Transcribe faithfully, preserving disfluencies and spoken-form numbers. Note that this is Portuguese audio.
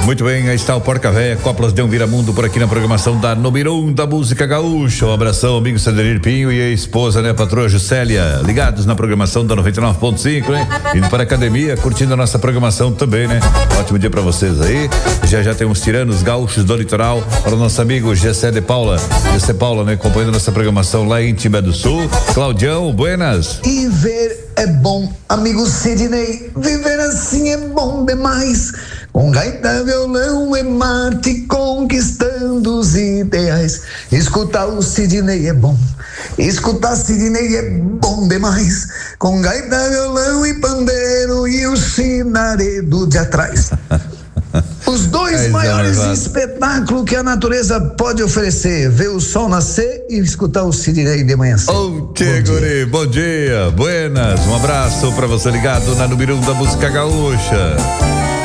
Muito bem, aí está o Porca Véia, Coplas de um Viramundo por aqui na programação da número um da música gaúcha. Um abração, amigo Cedrir Pinho e a esposa, né, patroa Juscelia, ligados na programação da noventa e nove ponto cinco, né? Indo para a academia, curtindo a nossa programação também, né? Ótimo dia para vocês aí. Já já tem uns tiranos gaúchos do litoral para o nosso amigo Gessé de Paula. Gessé Paula, né, acompanhando nossa programação lá em Timbé do Sul. Claudião, buenas. E ver é bom, amigo Sidney, viver assim é bom demais. Com gaita, violão e mate, conquistando os ideais. Escutar o Sidney é bom, escutar Sidney é bom demais. Com gaita, violão e pandeiro e o sinaredo de atrás. Os dois é maiores exato. espetáculos que a natureza pode oferecer: ver o sol nascer e escutar o Sidney de manhã cedo. Ô, tchê, guri, bom dia, buenas, um abraço pra você ligado na número um da música gaúcha.